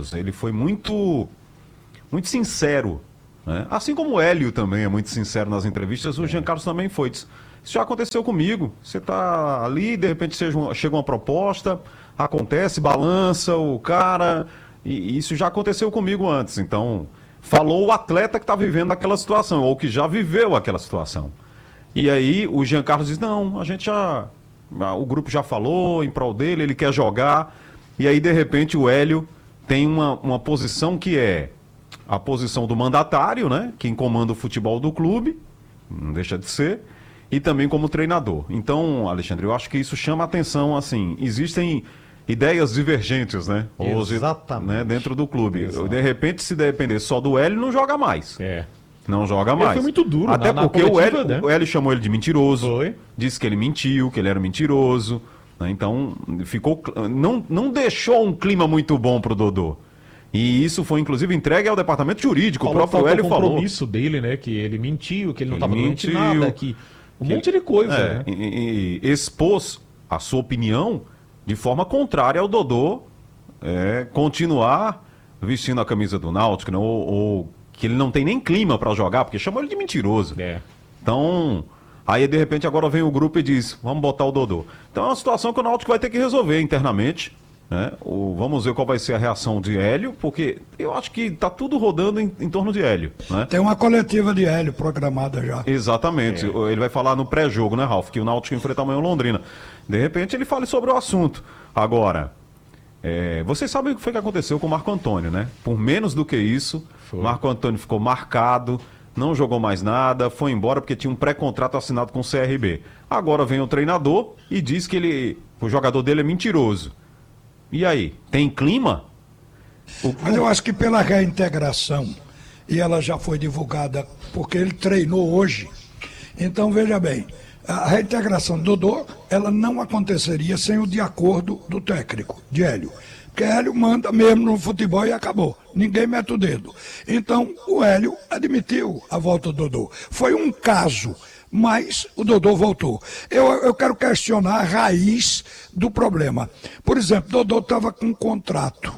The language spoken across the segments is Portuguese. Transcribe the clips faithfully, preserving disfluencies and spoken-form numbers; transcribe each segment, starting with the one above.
Carlos, ele foi muito, muito sincero, né? Assim como o Hélio também é muito sincero nas entrevistas, o Jean Carlos também foi. Isso já aconteceu comigo. Você está ali, de repente chega uma proposta, acontece, balança o cara, e isso já aconteceu comigo antes. Então, falou o atleta que está vivendo aquela situação, ou que já viveu aquela situação. E aí o Jean Carlos diz, não, a gente já... o grupo já falou em prol dele, ele quer jogar. E aí, de repente, o Hélio tem uma, uma posição que é a posição do mandatário, né? Quem comanda o futebol do clube, não deixa de ser, e também como treinador. Então, Alexandre, eu acho que isso chama atenção, assim, existem ideias divergentes, né? Hoje, Exatamente. Né, dentro do clube. Exato. De repente, se depender só do Hélio, não joga mais. É. Não joga mais. Ele foi muito duro. Até na, porque na o, Hélio, né? o Hélio chamou ele de mentiroso. Foi. Disse que ele mentiu, que ele era mentiroso. Né? Então, ficou, não, não deixou um clima muito bom pro Dodô. E isso foi, inclusive, entregue ao departamento jurídico. Falou, o próprio Hélio o falou. O compromisso dele, né? Que ele mentiu, que ele não Ele estava doente mentiu, nada, que um que monte de coisa, é, né? E, e expôs a sua opinião de forma contrária ao Dodô é, continuar vestindo a camisa do Náutico, né? ou, ou que ele não tem nem clima para jogar, porque chamou ele de mentiroso. É. Então, aí de repente agora vem o grupo e diz, vamos botar o Dodô. Então é uma situação que o Náutico vai ter que resolver internamente, né? O, vamos ver qual vai ser a reação de Hélio, porque eu acho que tá tudo rodando em, em torno de Hélio, né? Tem uma coletiva de Hélio programada já. Exatamente, é. Ele vai falar no pré-jogo, né, Ralf, que o Náutico enfrenta amanhã o Londrina. De repente ele fale sobre o assunto. Agora, é, vocês sabem o que foi que aconteceu com o Marco Antônio, né? Por menos do que isso, foi. Marco Antônio ficou marcado, não jogou mais nada, foi embora porque tinha um pré-contrato assinado com o C R B. Agora vem o treinador e diz que ele, o jogador dele é mentiroso. E aí, tem clima? O... Mas eu acho que pela reintegração, e ela já foi divulgada porque ele treinou hoje, então veja bem, a reintegração do Dodô, ela não aconteceria sem o de acordo do técnico, de Hélio. Porque Hélio manda mesmo no futebol e acabou. Ninguém mete o dedo. Então, o Hélio admitiu a volta do Dodô. Foi um caso, mas o Dodô voltou. Eu, eu quero questionar a raiz do problema. Por exemplo, o Dodô estava com um contrato.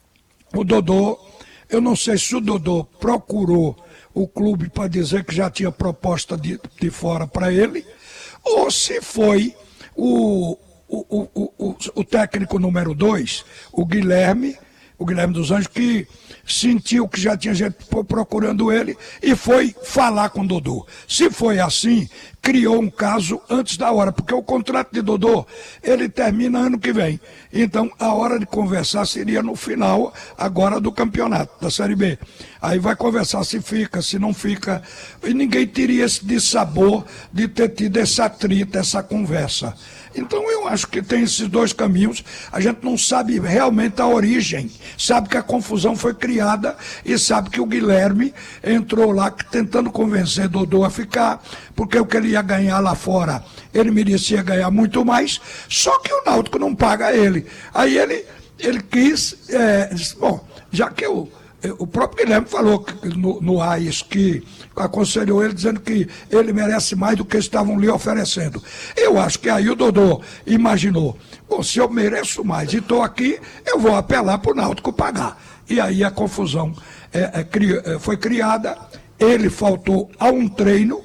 O Dodô, eu não sei se o Dodô procurou o clube para dizer que já tinha proposta de, de fora para ele, ou se foi o, o, o, o, o técnico número dois, o Guilherme, o Guilherme dos Anjos, que sentiu que já tinha gente procurando ele e foi falar com o Dodô. Se foi assim, criou um caso antes da hora, porque o contrato de Dodô, ele termina ano que vem. Então, a hora de conversar seria no final, agora, do campeonato, da Série B. Aí vai conversar se fica, se não fica, e ninguém teria esse dissabor de ter tido essa atrito, essa conversa. Então, eu acho que tem esses dois caminhos, a gente não sabe realmente a origem, sabe que a confusão foi criada e sabe que o Guilherme entrou lá tentando convencer Dodô a ficar, porque o que ele ia ganhar lá fora, ele merecia ganhar muito mais, só que o Náutico não paga ele. Aí ele, ele quis, é, disse, bom, já que eu, o próprio Guilherme falou que, no, no ar isso, que aconselhou ele dizendo que ele merece mais do que estavam lhe oferecendo. Eu acho que aí o Dodô imaginou, bom, se eu mereço mais e estou aqui, eu vou apelar para o Náutico pagar. E aí a confusão é, é, cri, é, foi criada, ele faltou a um treino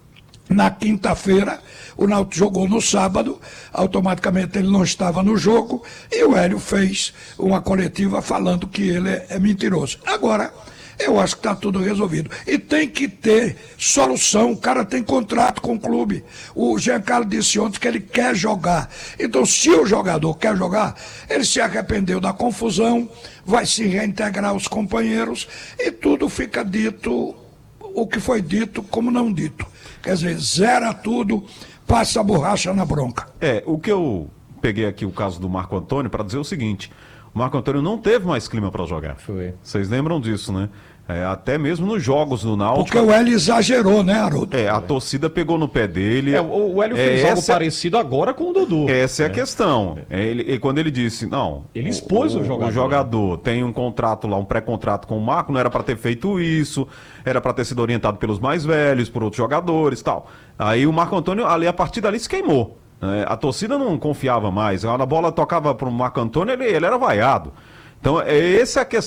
na quinta-feira, o Náutico jogou no sábado, automaticamente ele não estava no jogo, e o Hélio fez uma coletiva falando que ele é, é mentiroso. Agora, eu acho que está tudo resolvido. E tem que ter solução, o cara tem contrato com o clube. O Giancarlo disse ontem que ele quer jogar. Então, se o jogador quer jogar, ele se arrependeu da confusão, vai se reintegrar aos companheiros, e tudo fica dito, o que foi dito como não dito. Quer dizer, zera tudo, passa a borracha na bronca. É, o que eu peguei aqui o caso do Marco Antônio para dizer o seguinte, o Marco Antônio não teve mais clima para jogar. Foi. Vocês lembram disso, né? É, até mesmo nos jogos do Náutico. Porque o Hélio exagerou, né, Haroldo? É, a torcida pegou no pé dele. É, o, o Hélio fez é, algo essa, parecido agora com o Dodô. Essa é, é a né? questão. É, ele, ele, quando ele disse, não... Ele expôs o, o jogador. O jogador tem um contrato lá, um pré-contrato com o Marco, não era para ter feito isso, era para ter sido orientado pelos mais velhos, por outros jogadores e tal. Aí o Marco Antônio, ali, a partir dali, se queimou. É, a torcida não confiava mais. A bola tocava para o Marco Antônio, ele, ele era vaiado. Então, essa é a questão.